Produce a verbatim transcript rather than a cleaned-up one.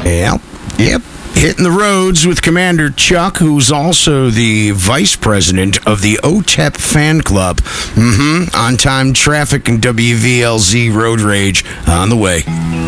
Yep, yep. Hitting the roads with Commander Chuck, who's also the vice president of the O T E P fan club. Mm-hmm. On-time traffic and W V L Z road rage on the way.